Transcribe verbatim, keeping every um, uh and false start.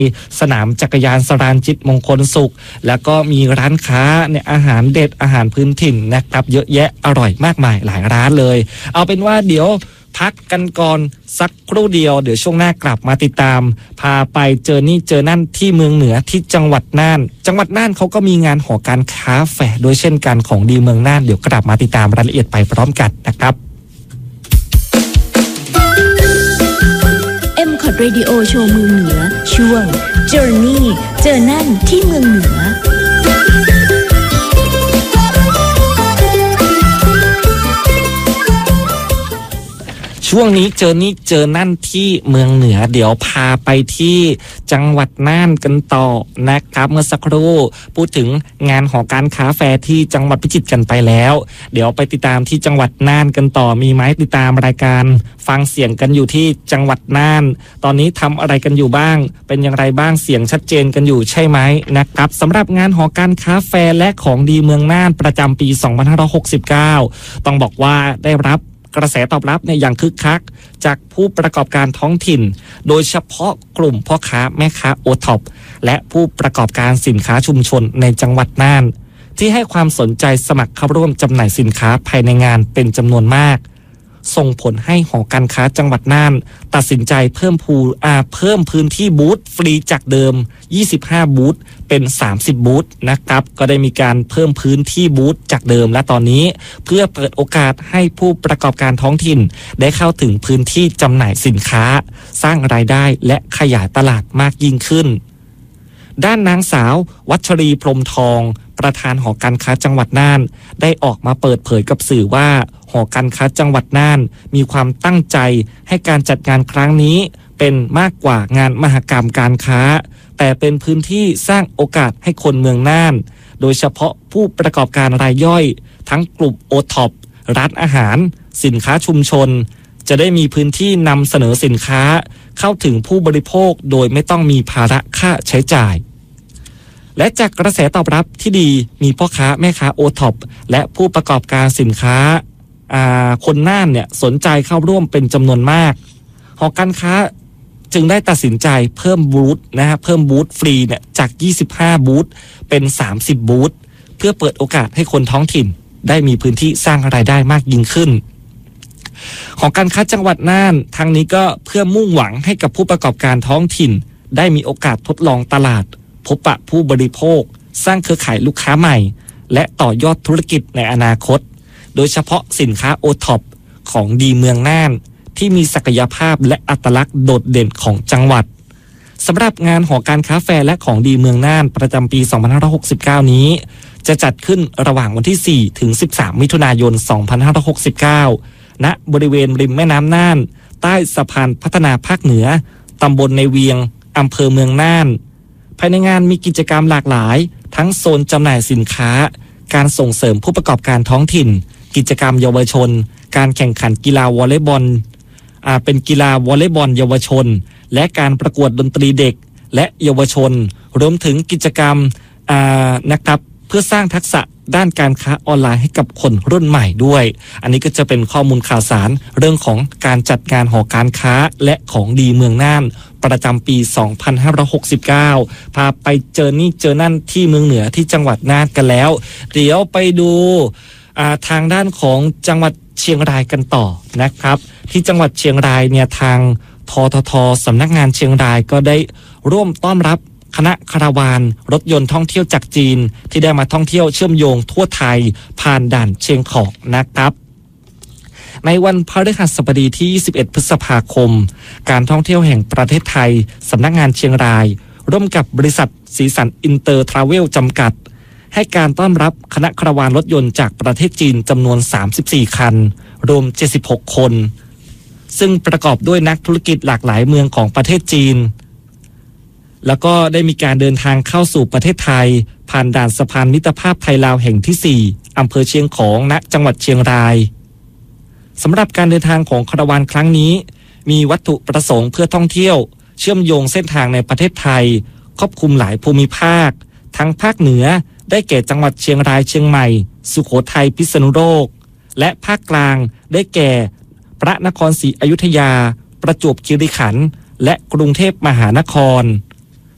สนามจักรยานสรานจิตมงคลสุขแล้วก็มีร้านค้าเนี่ยอาหารเด็ดอาหารพื้นถิ่นนะครับเยอะแยะอร่อยมากมายหลายร้านเลยเอาเป็นว่าเดี๋ยวพักกันก่อนสักครู่เดียวเดี๋ยวช่วงหน้ากลับมาติดตามพาไปเจอนี่เจอนั่นที่เมืองเหนือที่จังหวัดน่านจังหวัดน่านเขาก็มีงานหอการค้าแฝดโดยเช่นกันของดีเมืองน่านเดี๋ยวกลับมาติดตามรายละเอียดไปพร้อมกันนะครับเอ็ม คอท Radio Show เมืองเหนือช่วง Journey เจอนั่นที่เมืองเหนือช่วงนี้เจอนี่เจอนั่นที่เมืองเหนือเดี๋ยวพาไปที่จังหวัดน่านกันต่อนะครับเมื่อสักครู่พูดถึงงานหอการค้าแฟร์ที่จังหวัดพิจิตรกันไปแล้วเดี๋ยวไปติดตามที่จังหวัดน่านกันต่อมีไหมติดตามรายการฟังเสียงกันอยู่ที่จังหวัดน่านตอนนี้ทำอะไรกันอยู่บ้างเป็นอย่างไรบ้างเสียงชัดเจนกันอยู่ใช่ไหมนะครับสำหรับงานหอการค้าแฟร์และของดีเมืองน่านประจำปีสองพันห้าร้อยหกสิบเก้าต้องบอกว่าได้รับกระแสตอบรับในอย่างคึกคักจากผู้ประกอบการท้องถิ่นโดยเฉพาะกลุ่มพ่อค้าแม่ค้าโอท็อปและผู้ประกอบการสินค้าชุมชนในจังหวัดน่านที่ให้ความสนใจสมัครเข้าร่วมจำหน่ายสินค้าภายในงานเป็นจำนวนมากส่งผลให้หอการค้าจังหวัดน่านตัดสินใจเพิ่มพูอาเพิ่มพื้นที่บูธฟรีจากเดิมยี่สิบห้าบูธเป็นสามสิบบูธนะครับก็ได้มีการเพิ่มพื้นที่บูธจากเดิมและตอนนี้เพื่อเปิดโอกาสให้ผู้ประกอบการท้องถิ่นได้เข้าถึงพื้นที่จำหน่ายสินค้าสร้างรายได้และขยายตลาดมากยิ่งขึ้นด้านนางสาววัชรีพรหมทองประธานหอการค้าจังหวัดน่านได้ออกมาเปิดเผยกับสื่อว่าหอการค้าจังหวัดน่านมีความตั้งใจให้การจัดงานครั้งนี้เป็นมากกว่างานมหกรรมการค้าแต่เป็นพื้นที่สร้างโอกาสให้คนเมืองน่านโดยเฉพาะผู้ประกอบการรายย่อยทั้งกลุ่มโอท็อปร้านอาหารสินค้าชุมชนจะได้มีพื้นที่นำเสนอสินค้าเข้าถึงผู้บริโภคโดยไม่ต้องมีภาระค่าใช้จ่ายและจากกระแสตอบรับที่ดีมีพ่อค้าแม่ค้าโอท็อปและผู้ประกอบการสินค้าคนน่านเนี่ยสนใจเข้าร่วมเป็นจำนวนมากหอการค้าจึงได้ตัดสินใจเพิ่มบูธนะฮะเพิ่มบูธฟรีเนี่ยจากยี่สิบห้าบูธเป็นสามสิบบูธเพื่อเปิดโอกาสให้คนท้องถิ่นได้มีพื้นที่สร้างรายได้มากยิ่งขึ้นหอการค้าจังหวัดน่านทางนี้ก็เพื่อมุ่งหวังให้กับผู้ประกอบการท้องถิ่นได้มีโอกาสทดลองตลาดพบปะผู้บริโภคสร้างเครือข่ายลูกค้าใหม่และต่อยอดธุรกิจในอนาคตโดยเฉพาะสินค้าโอท็อปของดีเมืองน่านที่มีศักยภาพและอัตลักษณ์โดดเด่นของจังหวัดสำหรับงานหอการค้าแฟร์และของดีเมืองน่านประจำปีสองพันห้าร้อยหกสิบเก้านี้จะจัดขึ้นระหว่างวันที่สี่ถึงสิบสามมิถุนายนสองพันห้าร้อยหกสิบเก้าณบริเวณริมแม่น้ำน่านใต้สะพานพัฒนาภาคเหนือตำบลในเวียงอำเภอเมืองน่านภายในงานมีกิจกรรมหลากหลายทั้งโซนจำหน่ายสินค้าการส่งเสริมผู้ประกอบการท้องถิ่นกิจกรรมเยาวชนการแข่งขันกีฬาวอลเลย์บอลอ่าเป็นกีฬาวอลเลย์บอลเยาวชนและการประกวดดนตรีเด็กและเยาวชนรวมถึงกิจกรรมอ่านะครับเพื่อสร้างทักษะด้านการค้าออนไลน์ให้กับคนรุ่นใหม่ด้วยอันนี้ก็จะเป็นข้อมูลข่าวสารเรื่องของการจัดงานหอการค้าและของดีเมืองน่านประจำปีสองพันห้าร้อยหกสิบเก้าพาไปเจอนี่เจอนั่นที่เมืองเหนือที่จังหวัดน่านกันแล้วเดี๋ยวไปดูทางด้านของจังหวัดเชียงรายกันต่อนะครับที่จังหวัดเชียงรายเนี่ยทางททท.สำนักงานเชียงรายก็ได้ร่วมต้อนรับคณะคาราวานรถยนต์ท่องเที่ยวจากจีนที่ได้มาท่องเที่ยวเชื่อมโยงทั่วไทยผ่านด่านเชียงของนะครับในวันพฤหัสบดีที่ยี่สิบเอ็ดพฤษภาคมการท่องเที่ยวแห่งประเทศไทยสำนักงานเชียงรายร่วมกับบริษัทสีสันอินเตอร์ทราเวลจำกัดให้การต้อนรับคณะคาราวานรถยนต์จากประเทศจีนจำนวนสามสิบสี่คันรวมเจ็ดสิบหกคนซึ่งประกอบด้วยนักธุรกิจหลากหลายเมืองของประเทศจีนแล้วก็ได้มีการเดินทางเข้าสู่ประเทศไทยผ่านด่านสะพานมิตรภาพไทยลาวแห่งที่สี่อำเภอเชียงของณจังหวัดเชียงรายสำหรับการเดินทางของคาราวานครั้งนี้มีวัตถุประสงค์เพื่อท่องเที่ยวเชื่อมโยงเส้นทางในประเทศไทยครอบคลุมหลายภูมิภาคทั้งภาคเหนือได้แก่จังหวัดเชียงรายเชียงใหม่สุโขทัยพิษณุโลกและภาคกลางได้แก่พระนครศรีอยุธยาประจวบคีรีขันธ์และกรุงเทพมหานคร